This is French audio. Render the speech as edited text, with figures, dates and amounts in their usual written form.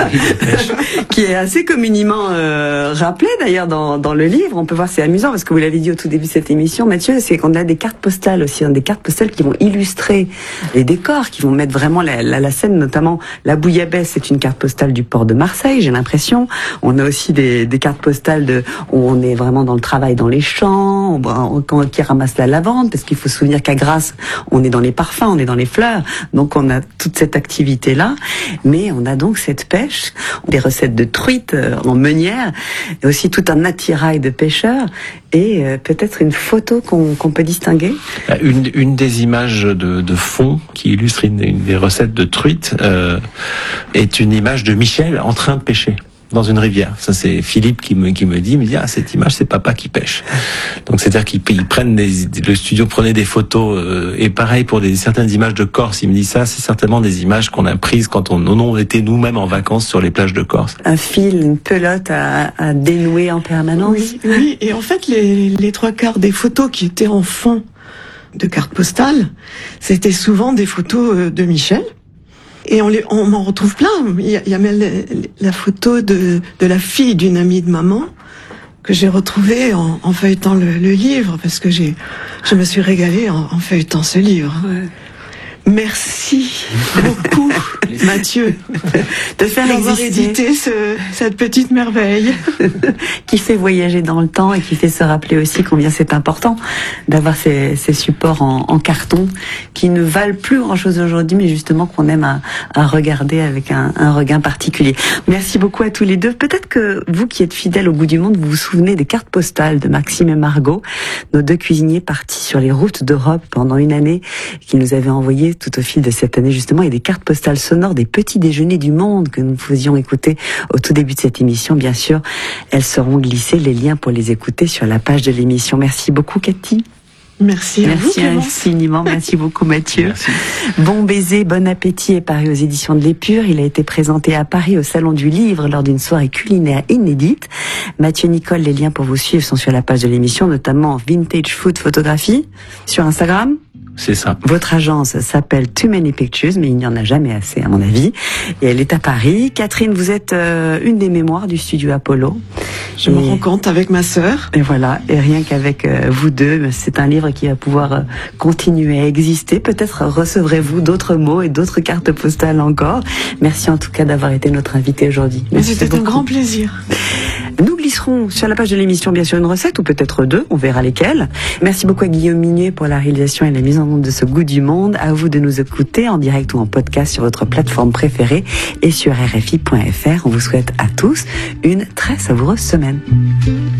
qui est assez communément rappelé d'ailleurs dans le livre. On peut voir, c'est amusant parce que vous l'avez dit au tout début de cette émission, Mathieu, c'est qu'on a des cartes postales aussi, des cartes postales qui vont illustrer les décors, qui vont mettre vraiment la scène, notamment la bouillabaisse, c'est une carte postale du port de Marseille, j'ai l'impression. On a aussi des cartes postales où on est vraiment dans le travail dans les champs, qui ramasse la lavande, parce qu'il faut se souvenir qu'à Grasse, on est dans les parfums, on est dans les fleurs, donc on a toute cette activité-là, mais on a donc cette pêche, des recettes de truites en meunière, et aussi tout un attirail de pêcheurs, et peut-être une photo qu'on peut distinguer. Une des images de fond qui illustre une des recettes de truites est une image de Michel en train de pêcher dans une rivière. Ça, c'est Philippe qui me dit, cette image, c'est papa qui pêche. Donc, c'est-à-dire qu'ils prennent le studio prenait des photos, et pareil pour certaines images de Corse. Il me dit ça, c'est certainement des images qu'on a prises quand on était nous-mêmes en vacances sur les plages de Corse. Un fil, une pelote à dénouer en permanence. Oui, et en fait, les trois quarts des photos qui étaient en fond de cartes postales, c'était souvent des photos de Michel. Et on m'en retrouve plein. Il y a même la photo de la fille d'une amie de maman que j'ai retrouvée en feuilletant le livre, parce que je me suis régalée en feuilletant ce livre. Ouais. Merci beaucoup, Mathieu, de faire éditer cette petite merveille qui fait voyager dans le temps et qui fait se rappeler aussi combien c'est important d'avoir ces supports en carton qui ne valent plus grand-chose aujourd'hui, mais justement qu'on aime à regarder avec un regain particulier. Merci beaucoup à tous les deux. Peut-être que vous qui êtes fidèles au bout du monde, vous vous souvenez des cartes postales de Maxime et Margot, nos deux cuisiniers partis sur les routes d'Europe pendant une année, qui nous avaient envoyé tout au fil de cette année justement, et des cartes postales sonores des petits déjeuners du monde que nous faisions écouter au tout début de cette émission. Bien sûr, elles seront glissées, les liens pour les écouter sur la page de l'émission. Merci beaucoup, Cathy. Merci à vous, infiniment. Merci beaucoup, Mathieu. Merci. Bon baiser, bon appétit est paru aux éditions de l'Épure. Il a été présenté à Paris au Salon du Livre lors d'une soirée culinaire inédite. Mathieu, Nicole, les liens pour vous suivre sont sur la page de l'émission, notamment Vintage Food Photographie sur Instagram. C'est ça. Votre agence s'appelle Too Many Pictures, mais il n'y en a jamais assez, à mon avis. Et elle est à Paris. Catherine, vous êtes une des mémoires du studio Apollo. Je me rends compte avec ma sœur. Et voilà. Et rien qu'avec vous deux, c'est un livre qui va pouvoir continuer à exister. Peut-être recevrez-vous d'autres mots et d'autres cartes postales encore. Merci en tout cas d'avoir été notre invité aujourd'hui. C'était un grand plaisir. Nous glisserons sur la page de l'émission bien sûr une recette, ou peut-être deux, on verra lesquelles. Merci beaucoup à Guillaume Minier pour la réalisation et la mise en onde de ce goût du monde. À vous de nous écouter en direct ou en podcast sur votre plateforme préférée et sur RFI.fr. On vous souhaite à tous une très savoureuse semaine.